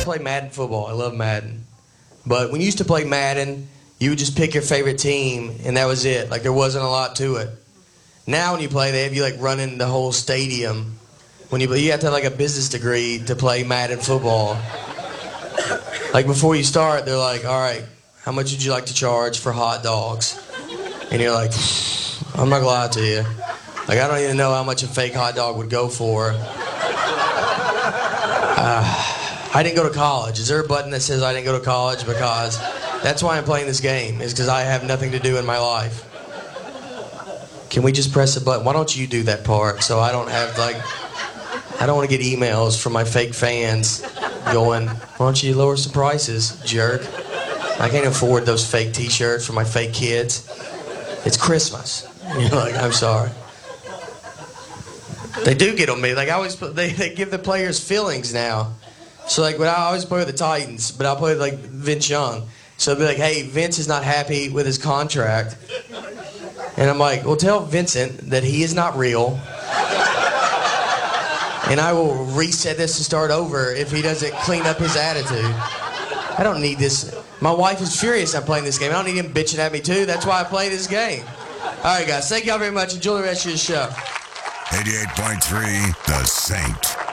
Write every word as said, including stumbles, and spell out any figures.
play Madden football. I love Madden. But when you used to play Madden, you would just pick your favorite team, and that was it. Like, there wasn't a lot to it. Now when you play, they have you, like, running the whole stadium. When you, you have to have, like, a business degree to play Madden football. Like, before you start, they're like, all right, how much would you like to charge for hot dogs? And you're like, I'm not gonna lie to you. Like, I don't even know how much a fake hot dog would go for. Uh, I didn't go to college. Is there a button that says I didn't go to college? Because that's why I'm playing this game, is because I have nothing to do in my life. Can we just press a button? Why don't you do that part so I don't have, like, I don't want to get emails from my fake fans going, why don't you lower some prices, jerk? I can't afford those fake t-shirts for my fake kids. It's Christmas. You're like, I'm sorry. They do get on me. Like, I always, they, they give the players feelings now. So, like, when I always play with the Titans, but I'll play with, like, Vince Young. So they'll be like, hey, Vince is not happy with his contract. And I'm like, well, tell Vincent that he is not real. And I will reset this and start over if he doesn't clean up his attitude. I don't need this. My wife is furious I'm playing this game. I don't need him bitching at me, too. That's why I play this game. All right, guys. Thank y'all very much. Enjoy the rest of your show. eighty-eight point three, The Saint.